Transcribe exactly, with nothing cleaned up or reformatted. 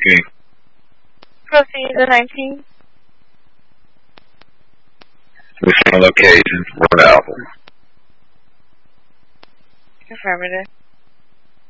nineteen. Proceed the nineteenth. The same location, one album. Affirmative.